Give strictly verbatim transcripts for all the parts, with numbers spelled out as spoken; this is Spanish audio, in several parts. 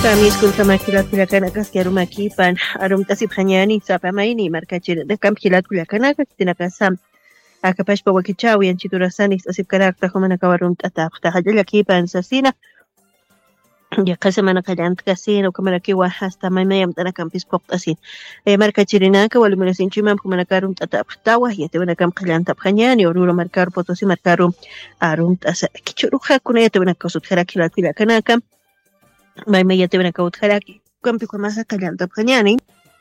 Tamis kuntamakila kulakanakas kiarumakipan arumtasip hañani sapamaini markachir de kamkilat kulakanakas tinakasam akapashpa wakichawi anchiturasanis asip karakta humana kawarum tataqta hajalla kipan sasina ya kasemana kallant kasino kamana kiwa hasta maymayam tanakampis poqtasin e markachirinaka walumirasinchimam humana karum tataqtawa yatebana kam kallanta hañani oruro markar potosi markarum arum tasa kichuruja kunayata bana kasut harakila kulakanaka May ya te ven acá utjaraki. Campi con más callanta pañani.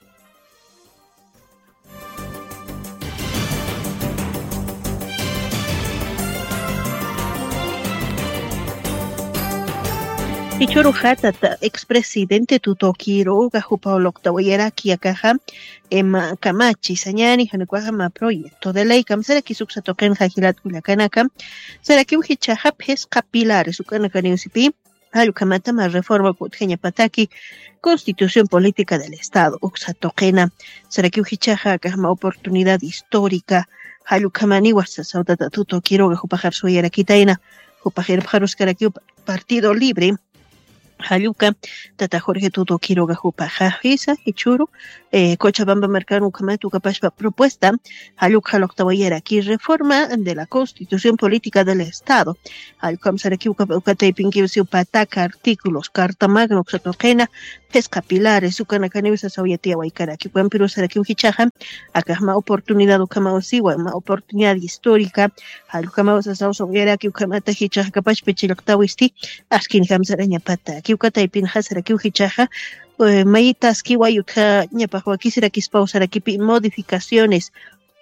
Ichurujata expresidente Tutokiro Gajupa Oloctawayera Kiakaja Emma Camachi Sañani Hanuquajama proyecto de ley Kamsera Kisuksa Token Hajilat Kulakanaka Será que Ujichaja Pes Capilares Ukanakaniusipi Hayukamata más reforma Kutjeña Pataki, Constitución Política del Estado, Uxatoquena, Saraki Ujichaja, Kajama oportunidad histórica, Hayukamani, Wasasauta Tuto Quiroga, Jupajar Suyera Kitaina, Jupajer Pajarus Karakiu, Partido Libre, Hayuka, Tata Jorge Tuto Quiroga, Jupaja, Isa, Hichuru, eh, Cochabamba Mercano Kamatu Capashpa propuesta, Hayuka Loctawayera, aquí reforma de la Constitución Política del Estado. Hayukam Saraki Ukate Pinkiusiu Pataka, artículos, Carta Magna, Uxatoquena, Pesca Pilares, Ucanacanevisa Sauyatia Waikaraki, Pampiro Saraki Ujichaja, Akama oportunidad Ukamausiwa, oportunidad histórica, Hayukama Sasau Soyeraki, Ukamata Hichaja, Capachpechiloctawisti, Askin Hamsaraña Pataki. Ukata ipin hasara ki ujichaja maitas ki wayutja ñapajwa kisira kispawsara kipi modificaciones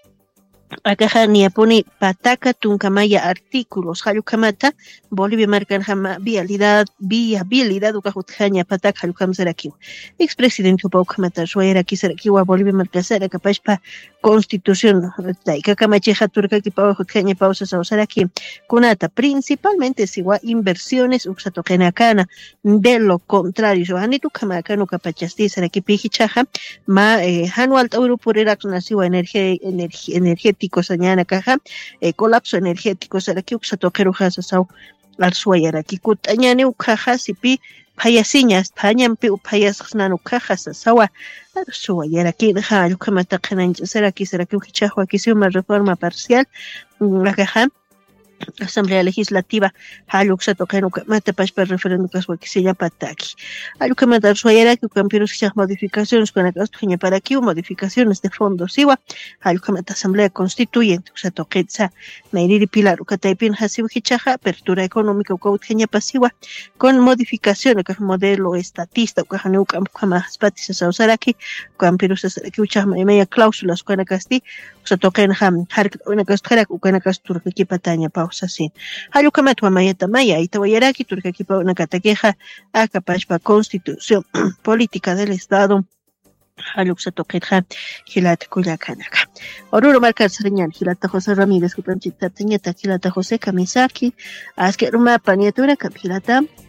acá ni apone pataka tunkamaya artículos hayukamata Bolivia marcan jama vialidad viabilidad ukajutjaña pataka hayukamsara ki expresidente paukamata suera kisara ki wa Bolivia marcasara kapashpa constitución taika kamacheja turka ki pawjutjaña pausa sausara ki kunata principalmente siwa inversiones uxatokenakana de lo contrario joanitu kamakano kapachasti sara ki pihichaja ma eh, anual tauro purerak nasiwa energía energía Sañana caja, eh, colapso energético, será que uxatoquero hasasau al suayara kikut añane ucaja sipi payasiñas tañan pi payas nanu caja sasawa al suayara ki deja yukamata kanancha será que será que ujichajo aquí sea una reforma parcial la caja Asamblea Legislativa Haluxa Tokeno Mata Pashpa referéndum Cashuaquisilla Pataki. Aluca Matar Suayera que campeones que modificaciones con la castuña para aquí modificaciones de fondo siwa Aluca Mata Asamblea Constituyente Uxa Toquetza Meiriri Pilar Ucataipin Hasiu Hichaja apertura económica Ucautjeña Pasiwa con modificaciones que modelo estatista Ucajaneuca Ucamas Patis Sausaraki campeones que Uchama y media cláusulas con la casti Uxa Toquen Ham Hark una castujarak Ucana Castur que Pataña Así. Hayukamat Wamayata Maya y Tawayaraki Turkakipa una cataqueja a Capashpa Constitución Política del Estado. Haluxa Toquetja Gilata Cuyacanaka. Oruro Marca Sereñan, Gilata José Ramírez, Cupanchita Teñeta, Gilata José Kamisaki, Askeruma Panietura Capilata.